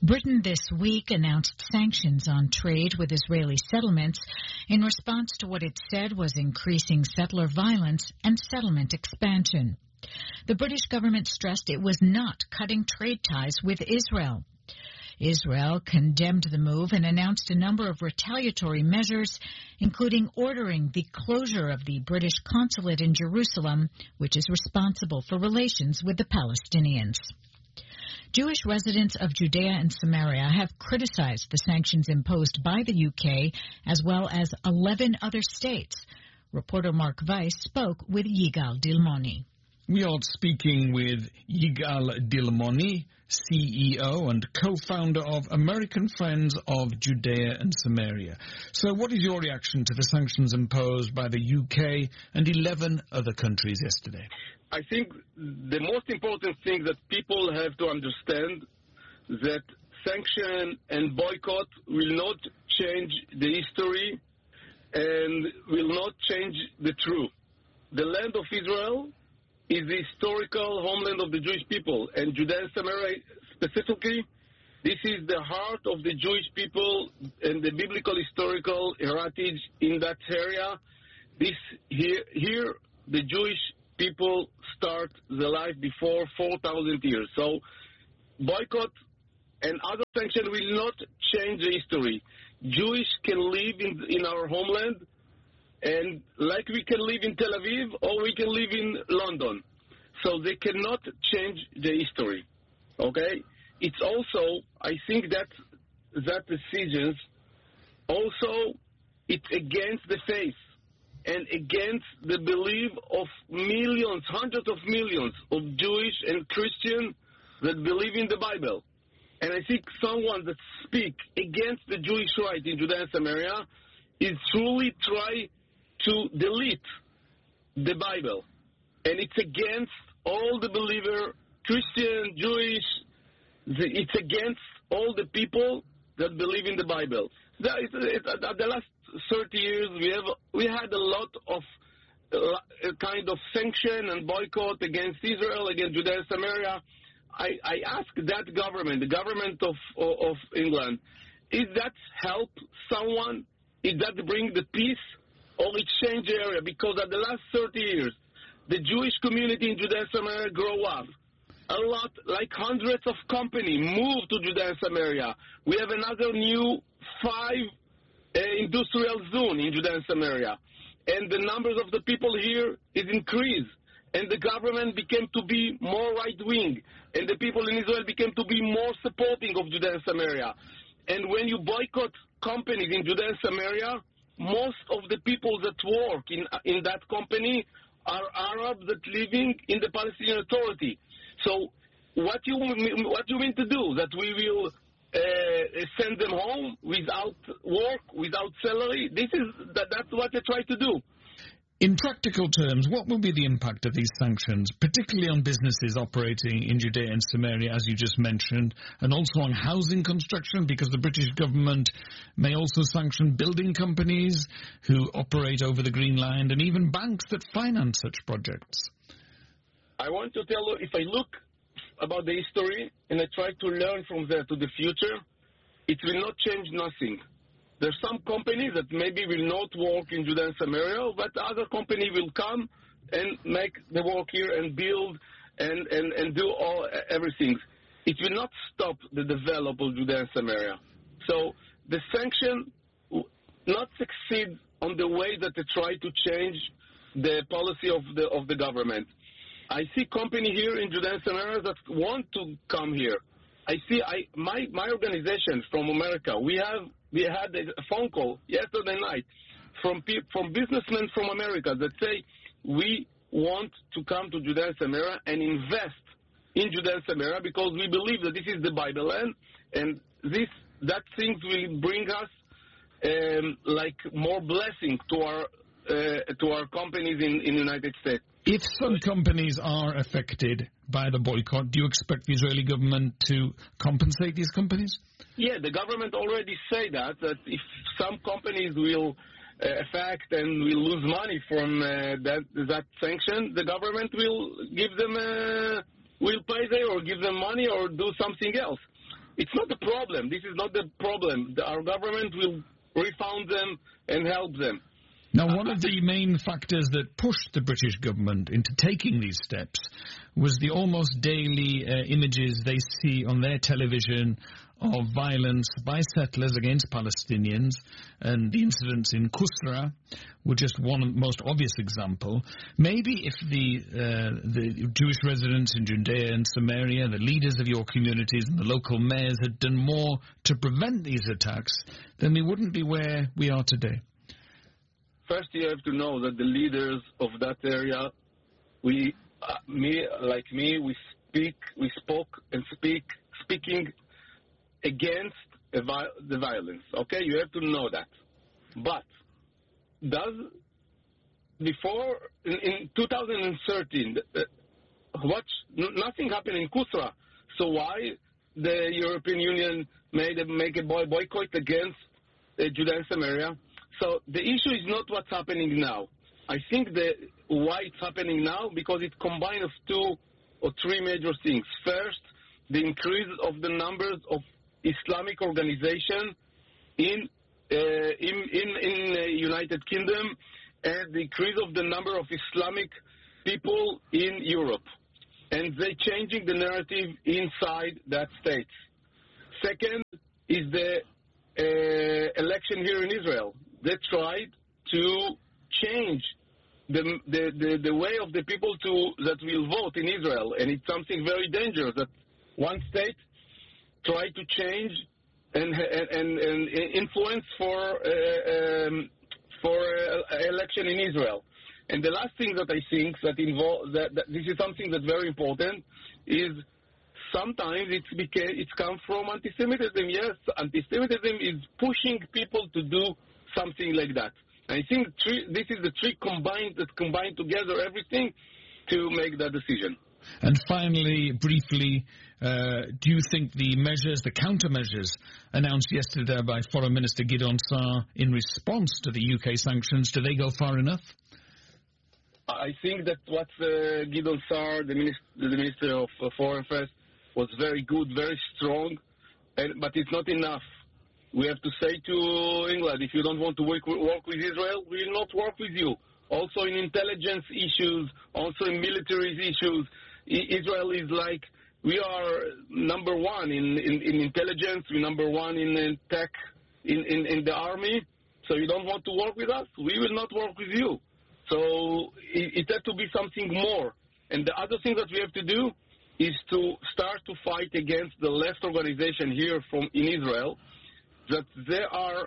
Britain this week announced sanctions on trade with Israeli settlements in response to what it said was increasing settler violence and settlement expansion. The British government stressed it was not cutting trade ties with Israel. Israel condemned the move and announced a number of retaliatory measures, including ordering the closure of the British consulate in Jerusalem, which is responsible for relations with the Palestinians. Jewish residents of Judea and Samaria have criticized the sanctions imposed by the UK, as well as 11 other states. Reporter Mark Weiss spoke with Yigal Dilmoni. We are speaking with Yigal Dilmoni, CEO and co-founder of American Friends of Judea and Samaria. So what is your reaction to the sanctions imposed by the UK and 11 other countries yesterday? I think the most important thing that people have to understand that sanction and boycott will not change the history and will not change the truth. The land of Israel is the historical homeland of the Jewish people, and Judea and Samaria specifically, this is the heart of the Jewish people and the biblical historical heritage in that area. Here the Jewish people start the life before 4,000 years. So boycott and other sanctions will not change the history. Jewish can live in our homeland, and like we can live in Tel Aviv or we can live in London. So they cannot change the history. Okay? It's also, I think that decisions also, it's against the faith and against the belief of millions, hundreds of millions of Jewish and Christian that believe in the Bible. And I think someone that speak against the Jewish right in Judea and Samaria is truly trying to delete the Bible. And it's against all the believer, Christian, Jewish, it's against all the people that believe in the Bible. The last 30 years, we had a lot of kind of sanction and boycott against Israel, against Judea and Samaria. I asked that government, the government of England, is that help someone? Is that bring the peace or it change the area? Because at the last 30 years, the Jewish community in Judea and Samaria grow up. A lot, like hundreds of companies, move to Judea and Samaria. We have another new 5 industrial zone in Judea and Samaria. And the numbers of the people here is increased. And the government became to be more right-wing. And the people in Israel became to be more supporting of Judea and Samaria. And when you boycott companies in Judea and Samaria, most of the people that work in that company are Arabs that living in the Palestinian Authority. So what you mean to do? That we will send them home without work, without salary? That's what they try to do. In practical terms, what will be the impact of these sanctions, particularly on businesses operating in Judea and Samaria, as you just mentioned, and also on housing construction, because the British government may also sanction building companies who operate over the Green Line and even banks that finance such projects? I want to tell you, if I look about the history and I try to learn from there to the future, it will not change nothing. There's some companies that maybe will not work in Judea and Samaria, but other company will come and make the work here and build and do everything. It will not stop the development of Judea and Samaria. So the sanction will not succeed on the way that they try to change the policy of the government. I see company here in Judea and Samaria that want to come here. I see my organization from America. We had a phone call yesterday night from businessmen from America that say we want to come to Judea and Samaria and invest in Judea and Samaria because we believe that this is the Bible land and that things will bring us like more blessing to our companies in the United States. If some companies are affected by the boycott, do you expect the Israeli government to compensate these companies? Yeah, the government already say that if some companies will affect and will lose money from that sanction, the government will give them will pay them or give them money or do something else. It's not the problem. This is not the problem. Our government will refund them and help them. Now, one of the main factors that pushed the British government into taking these steps was the almost daily images they see on their television of violence by settlers against Palestinians, and the incidents in Kusra were just one most obvious example. Maybe if the Jewish residents in Judea and Samaria, the leaders of your communities and the local mayors had done more to prevent these attacks, then we wouldn't be where we are today. First, you have to know that the leaders of that area, we speaking against the violence. Okay, you have to know that. But before in 2013, nothing happened in Kusra. So why the European Union make a boycott against Judea and Samaria? So the issue is not what's happening now. I think why it's happening now, because it combines of 2 or 3 major things. First, the increase of the numbers of Islamic organizations in United Kingdom, and the increase of the number of Islamic people in Europe, and they changing the narrative inside that state. Second is the election here in Israel. They tried to change the way of the people that will vote in Israel, and it's something very dangerous that one state tried to change and influence for election in Israel. And the last thing that I think that this is something that's very important is sometimes it's come from anti-Semitism. Yes, anti-Semitism is pushing people to do something like that. I think this is the three combined together everything to make that decision. And finally, briefly, do you think the countermeasures announced yesterday by Foreign Minister Gideon Saar in response to the UK sanctions, do they go far enough? I think that what Gideon Saar, the Minister of Foreign Affairs, was very good, very strong, but it's not enough. We have to say to England, if you don't want to work with Israel, we will not work with you. Also in intelligence issues, also in military issues, Israel is like, we are number one in intelligence, we're number one in tech, in the army. So you don't want to work with us, we will not work with you. So it has to be something more. And the other thing that we have to do is to start to fight against the left organization here in Israel, that they are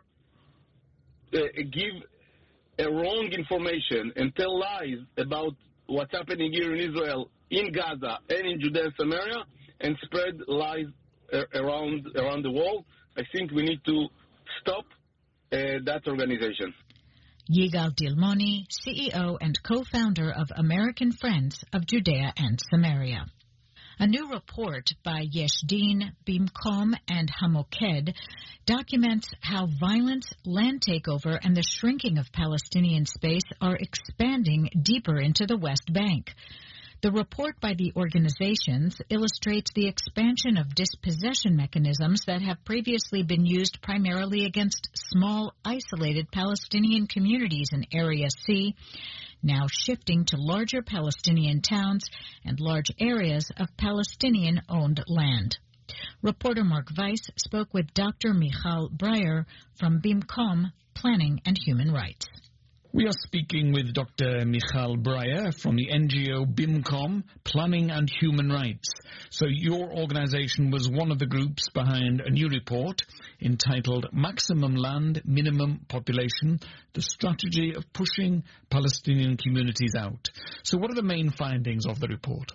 give a wrong information and tell lies about what's happening here in Israel, in Gaza, and in Judea and Samaria, and spread lies around the world. I think we need to stop that organization. Yigal Dilmoni, CEO and co-founder of American Friends of Judea and Samaria. A new report by Yesh Din, Bimkom, and Hamoked documents how violence, land takeover, and the shrinking of Palestinian space are expanding deeper into the West Bank. The report by the organizations illustrates the expansion of dispossession mechanisms that have previously been used primarily against small, isolated Palestinian communities in Area C, now shifting to larger Palestinian towns and large areas of Palestinian-owned land. Reporter Mark Weiss spoke with Dr. Michal Breyer from Bimkom, Planning and Human Rights. We are speaking with Dr. Michal Breyer from the NGO Bimkom, Planning and Human Rights. So your organization was one of the groups behind a new report entitled Maximum Land, Minimum Population, the Strategy of Pushing Palestinian Communities Out. So what are the main findings of the report?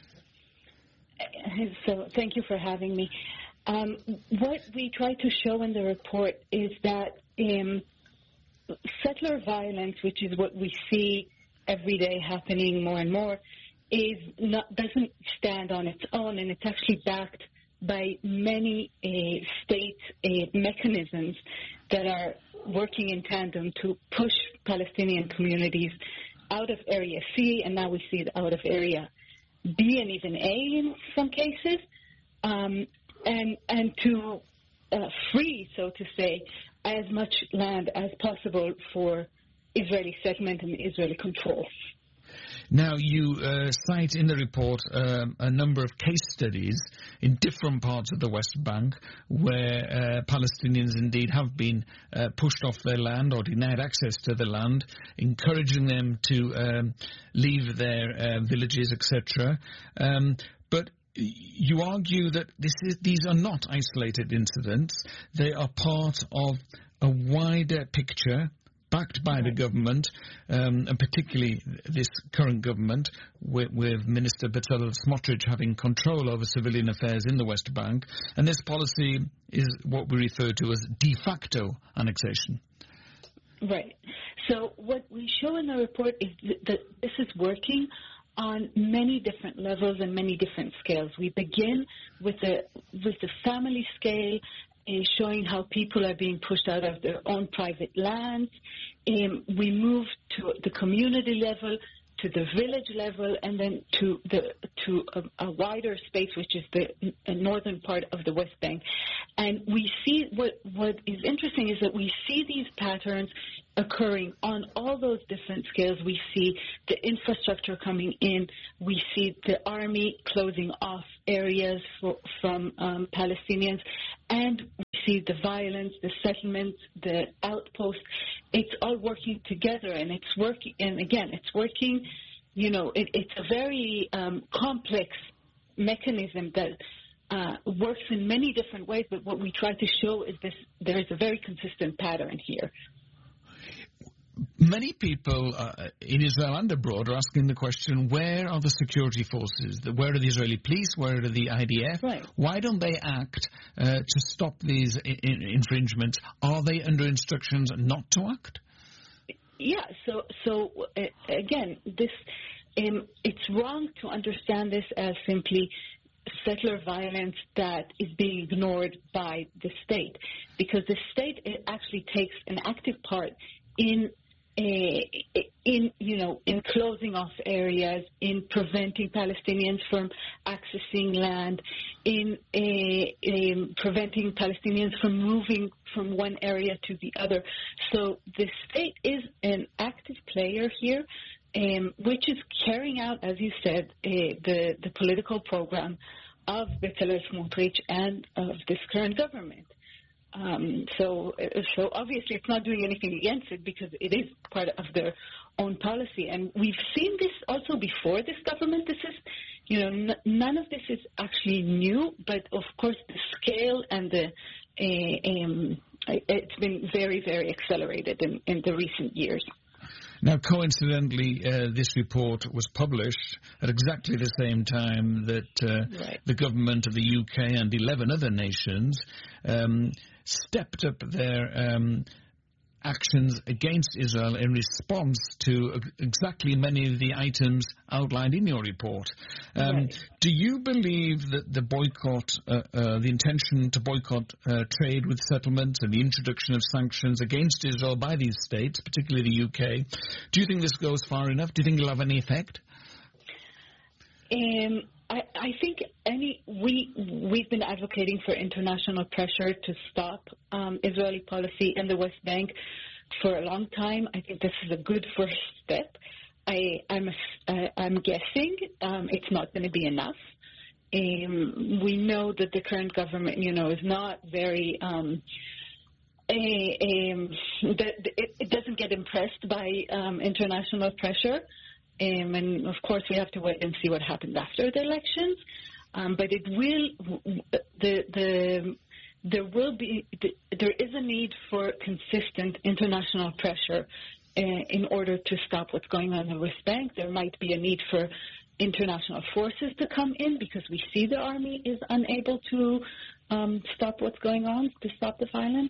So thank you for having me. What we try to show in the report is that settler violence, which is what we see every day happening more and more, doesn't stand on its own, and it's actually backed by many state mechanisms that are working in tandem to push Palestinian communities out of Area C, and now we see it out of Area B and even A in some cases. and to free, so to say, as much land as possible for Israeli settlement and Israeli control. Now, you cite in the report a number of case studies in different parts of the West Bank where Palestinians indeed have been pushed off their land or denied access to the land, encouraging them to leave their villages, etc. But you argue that these are not isolated incidents. They are part of a wider picture backed by the government, and particularly this current government, with Minister Bezalel Smotrich having control over civilian affairs in the West Bank. And this policy is what we refer to as de facto annexation. Right. So what we show in the report is that this is working on many different levels and many different scales. We begin with the family scale, showing how people are being pushed out of their own private lands. We move to the community level, to the village level, and then to a wider space, which is the northern part of the West Bank. And we see what is interesting is that we see these patterns occurring on all those different scales. We see the infrastructure coming in. We see the army closing off areas from Palestinians, and we see the violence, the settlements, the outposts. It's all working together, and it's working. And again, it's working. You know, it's a very complex mechanism that works in many different ways. But what we try to show is there is a very consistent pattern here. Many people in Israel and abroad are asking the question, where are the security forces? Where are the Israeli police? Where are the IDF? Right. Why don't they act to stop these infringements? Are they under instructions not to act? Yeah, so again, this it's wrong to understand this as simply settler violence that is being ignored by the state, because the state actually takes an active part in closing off areas, in preventing Palestinians from accessing land, in preventing Palestinians from moving from one area to the other. So the state is an active player here, which is carrying out, as you said, the political program of Bezalel Smotrich and of this current government. So obviously it's not doing anything against it because it is part of their own policy. And we've seen this also before this government. This is, none of this is actually new, but of course the scale and it's been very, very accelerated in the recent years. Now, coincidentally, this report was published at exactly the same time that the government of the UK and 11 other nations stepped up their actions against Israel in response to exactly many of the items outlined in your report. Do you believe that the boycott, the intention to boycott trade with settlements and the introduction of sanctions against Israel by these states, particularly the UK, do you think this goes far enough? Do you think it'll have any effect? I think we've been advocating for international pressure to stop Israeli policy in the West Bank for a long time. I think this is a good first step. I'm guessing it's not going to be enough. We know that the current government, is not very. It doesn't get impressed by international pressure. And of course, we have to wait and see what happens after the elections. But it will. There is a need for consistent international pressure in order to stop what's going on in the West Bank. There might be a need for international forces to come in because we see the army is unable to stop what's going on, to stop the violence.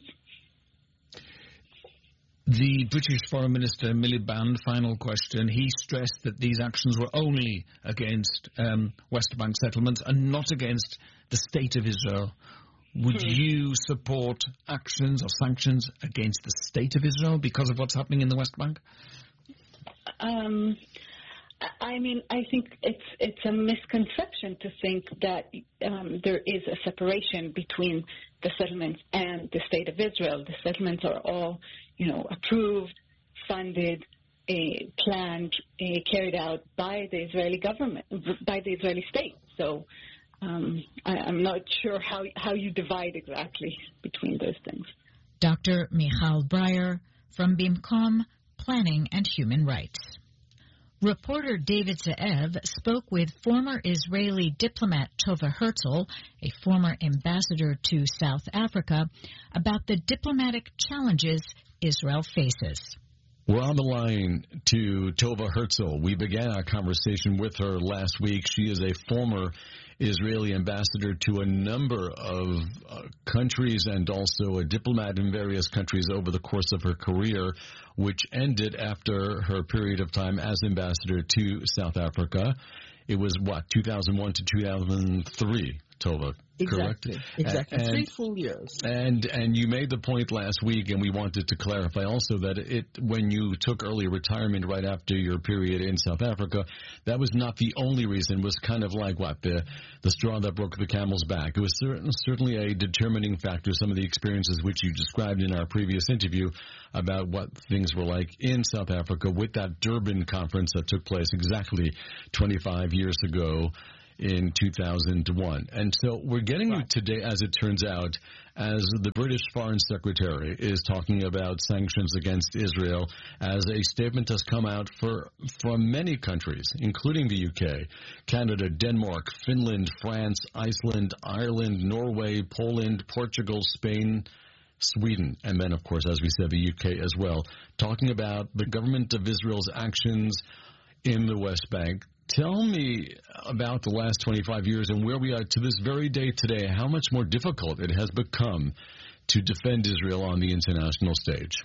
The British Foreign Minister, Miliband, final question, he stressed that these actions were only against West Bank settlements and not against the State of Israel. Would you support actions or sanctions against the State of Israel because of what's happening in the West Bank? I mean, I think it's a misconception to think that there is a separation between the settlements and the state of Israel. The settlements are all, approved, funded, planned, carried out by the Israeli government, by the Israeli state. So I'm not sure how you divide exactly between those things. Dr. Michal Breyer from BIMCOM, Planning and Human Rights. Reporter David Ze'ev spoke with former Israeli diplomat Tova Herzl, a former ambassador to South Africa, about the diplomatic challenges Israel faces. We're on the line to Tova Herzl. We began our conversation with her last week. She is a former Israeli ambassador to a number of countries and also a diplomat in various countries over the course of her career, which ended after her period of time as ambassador to South Africa. It was, 2001 to 2003, Tova, correct? Exactly. 3 full years. And you made the point last week, and we wanted to clarify also that when you took early retirement right after your period in South Africa, that was not the only reason. It was kind of like, the straw that broke the camel's back. It was certainly a determining factor, some of the experiences which you described in our previous interview about what things were like in South Africa with that Durban conference that took place exactly 25 years ago in 2001. And so we're getting you today, as it turns out, as the British Foreign Secretary is talking about sanctions against Israel, as a statement has come out from many countries, including the UK, Canada, Denmark, Finland, France, Iceland, Ireland, Norway, Poland, Portugal, Spain, Sweden, and then, of course, as we said, the UK as well, talking about the government of Israel's actions in the West Bank. Tell me about the last 25 years and where we are to this very day today, how much more difficult it has become to defend Israel on the international stage.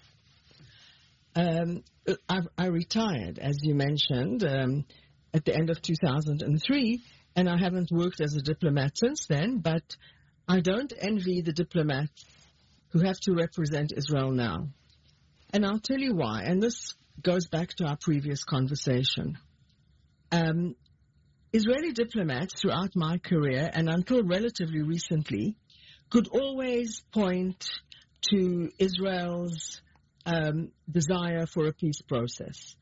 I retired, as you mentioned, at the end of 2003, and I haven't worked as a diplomat since then, but I don't envy the diplomats who have to represent Israel now. And I'll tell you why, and this goes back to our previous conversation. Israeli diplomats throughout my career and until relatively recently could always point to Israel's desire for a peace process.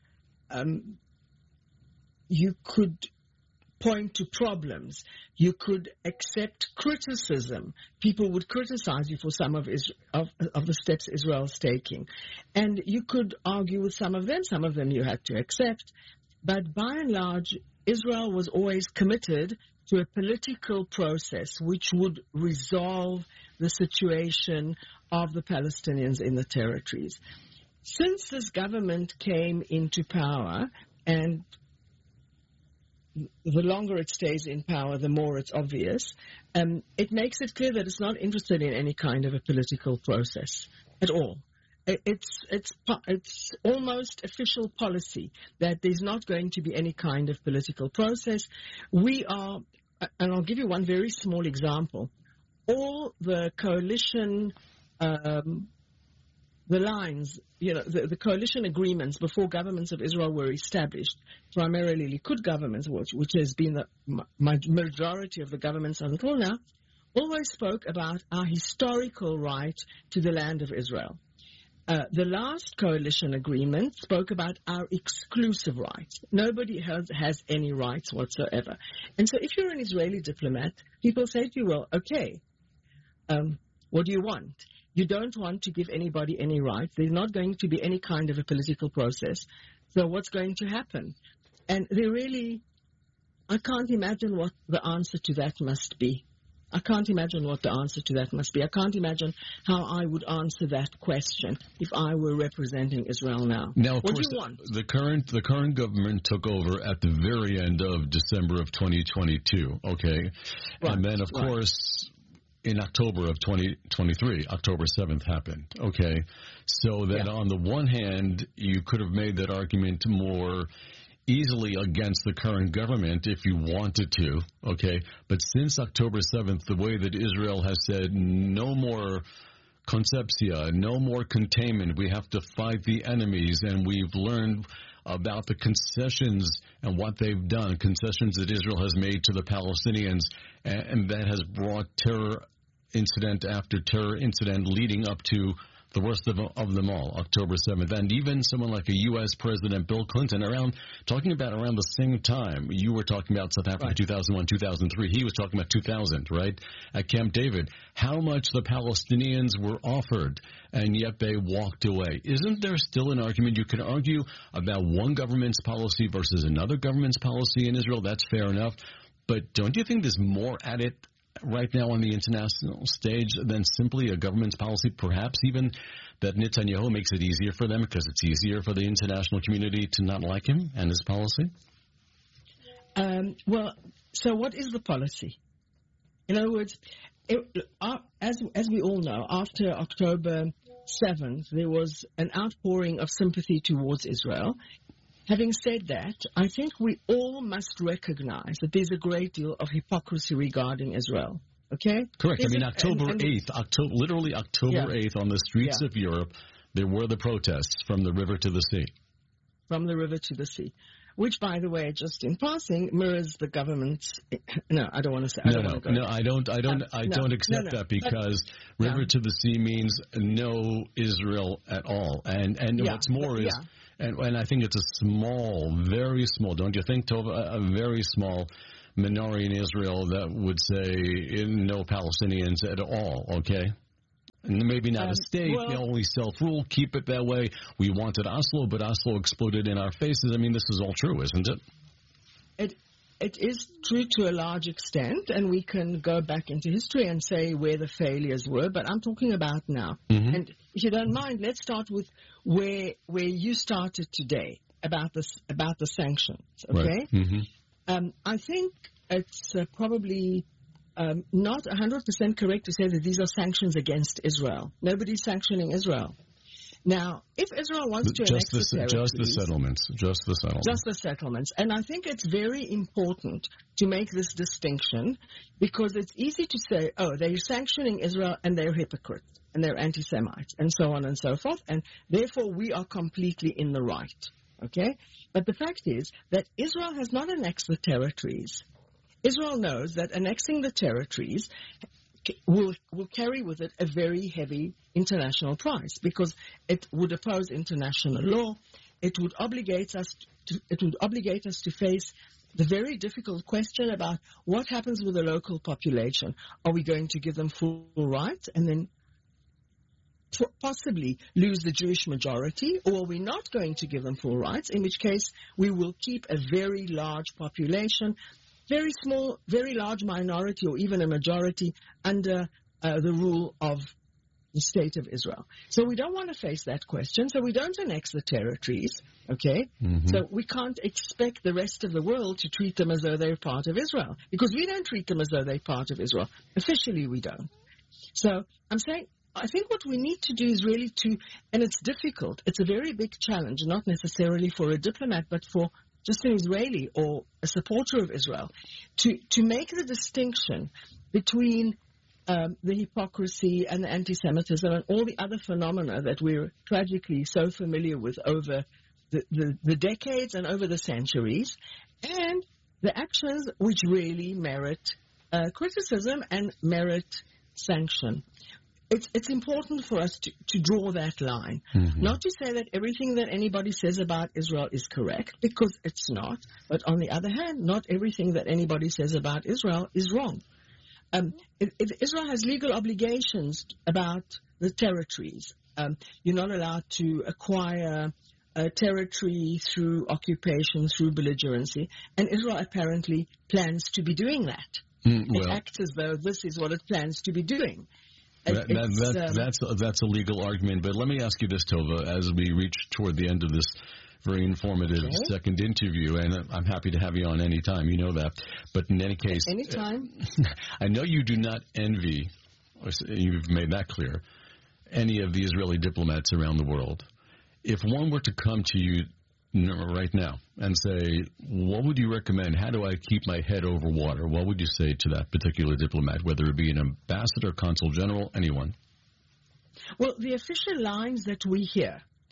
You could point to problems. You could accept criticism. People would criticize you for some of the steps Israel's taking. And you could argue with some of them you had to accept. But by and large, Israel was always committed to a political process which would resolve the situation of the Palestinians in the territories. Since this government came into power, and the longer it stays in power, the more it's obvious, it makes it clear that it's not interested in any kind of a political process at all. It's almost official policy that there's not going to be any kind of political process. We are, and I'll give you one very small example. All the coalition, the lines, the coalition agreements before governments of Israel were established, primarily Likud governments, which has been the majority of the governments until now, always spoke about our historical right to the land of Israel. The last coalition agreement spoke about our exclusive rights. Nobody has any rights whatsoever. And so if you're an Israeli diplomat, people say to you, well, okay, what do you want? You don't want to give anybody any rights. There's not going to be any kind of a political process. So what's going to happen? And I can't imagine what the answer to that must be. I can't imagine what the answer to that must be. I can't imagine how I would answer that question if I were representing Israel now. Now, of what course, do you want? The current government took over at the very end of December of 2022, okay? Right. And then, of course, in October of 2023, October 7th happened, okay? So that on the one hand, you could have made that argument more easily against the current government if you wanted to, okay? But since October 7th, the way that Israel has said no more concepcia, no more containment, we have to fight the enemies, and we've learned about the concessions and what they've done, concessions that Israel has made to the Palestinians, and that has brought terror incident after terror incident leading up to the worst of them all, October 7th. And even someone like a U.S. President Bill Clinton, talking about around the same time, you were talking about South Africa, right. 2001, 2003. He was talking about 2000, right, at Camp David. How much the Palestinians were offered, and yet they walked away. Isn't there still an argument? You can argue about one government's policy versus another government's policy in Israel. That's fair enough. But don't you think there's more at it right now on the international stage than simply a government's policy, perhaps even that Netanyahu makes it easier for them because it's easier for the international community to not like him and his policy? Well, so what is the policy? In other words, as we all know, after October 7th, there was an outpouring of sympathy towards Israel. Having said that, I think we all must recognize that there's a great deal of hypocrisy regarding Israel. Okay? Correct. October 8th, literally October 8th, on the streets of Europe, there were the protests from the river to the sea. From the river to the sea. Which, by the way, just in passing, mirrors the government's. No, I don't want to say. I don't accept that because river to the sea means no Israel at all. And what's more is. And I think it's a small, very small, don't you think, Tova, a very small minority in Israel that would say no Palestinians at all, okay? And maybe not a state, only self-rule, keep it that way. We wanted Oslo, but Oslo exploded in our faces. I mean, this is all true, isn't it? It is true to a large extent, and we can go back into history and say where the failures were, but I'm talking about now. Mm-hmm. And if you don't mind, let's start with where you started today about the sanctions, okay? Right. Mm-hmm. I think it's probably not 100% correct to say that these are sanctions against Israel. Nobody's sanctioning Israel. Now, if Israel wants to annex the territories... Just the settlements. And I think it's very important to make this distinction because it's easy to say, oh, they're sanctioning Israel and they're hypocrites and they're anti-Semites and so on and so forth, and therefore we are completely in the right, okay? But the fact is that Israel has not annexed the territories. Israel knows that annexing the territories will carry with it a very heavy international price because it would oppose international law. It would obligate us to face the very difficult question about what happens with the local population. Are we going to give them full rights and then possibly lose the Jewish majority, or are we not going to give them full rights, in which case we will keep a very large population, very small, very large minority or even a majority under the rule of the State of Israel. So we don't want to face that question, so we don't annex the territories, okay? Mm-hmm. So we can't expect the rest of the world to treat them as though they're part of Israel, because we don't treat them as though they're part of Israel. Officially, we don't. So I'm saying, I think what we need to do is really and it's difficult, it's a very big challenge, not necessarily for a diplomat, but for just an Israeli or a supporter of Israel, to make the distinction between the hypocrisy and the anti-Semitism and all the other phenomena that we're tragically so familiar with over the decades and over the centuries, and the actions which really merit criticism and merit sanction. It's important for us to draw that line. Mm-hmm. Not to say that everything that anybody says about Israel is correct, because it's not. But on the other hand, not everything that anybody says about Israel is wrong. If Israel has legal obligations about the territories, you're not allowed to acquire territory through occupation, through belligerency, and Israel apparently plans to be doing that. It acts as though this is what it plans to be doing. That's a legal argument, but let me ask you this, Tova, as we reach toward the end of this very informative second interview, and I'm happy to have you on any time, you know that. But in any case, anytime. I know you do not envy, you've made that clear, any of the Israeli diplomats around the world. If one were to come to you right now and say, what would you recommend? How do I keep my head over water? What would you say to that particular diplomat, whether it be an ambassador, consul general, anyone? Well, the official lines that we hear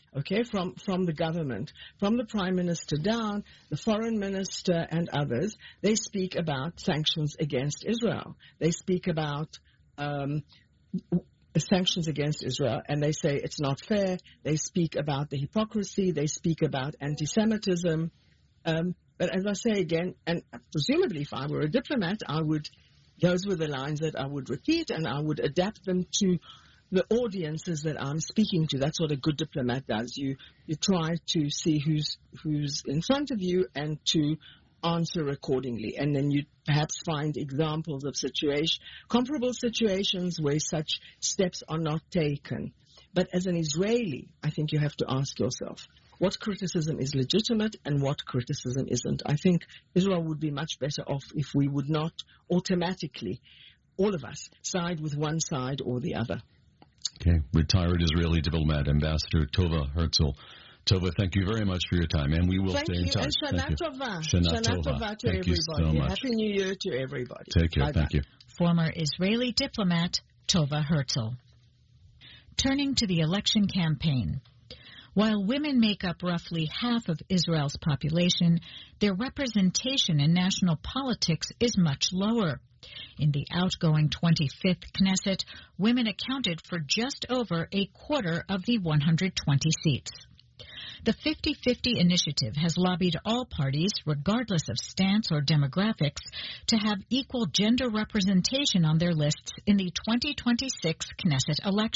okay, from the government, from the Prime Minister down, the Foreign Minister and others, they speak about sanctions against Israel. They speak about sanctions against Israel, and they say it's not fair. They speak about the hypocrisy. They speak about anti-Semitism. But as I say again, and presumably if I were a diplomat, those were the lines that I would repeat, and I would adapt them to the audiences that I'm speaking to. That's what a good diplomat does. You try to see who's in front of you and to answer accordingly. And then you perhaps find examples of comparable situations where such steps are not taken. But as an Israeli, I think you have to ask yourself, what criticism is legitimate and what criticism isn't? I think Israel would be much better off if we would not automatically, all of us, side with one side or the other. Okay. Retired Israeli diplomat, Ambassador Tova Herzl. Tova, thank you very much for your time, and we will stay in touch. And Shana Tova. Shana Tova to thank everybody. you so much. Happy New Year to everybody. Take care. Bye-bye. Thank you. Former Israeli diplomat Tova Herzl. Turning to the election campaign. While women make up roughly half of Israel's population, their representation in national politics is much lower. In the outgoing 25th Knesset, women accounted for just over a quarter of the 120 seats. The 50-50 initiative has lobbied all parties, regardless of stance or demographics, to have equal gender representation on their lists in the 2026 Knesset election.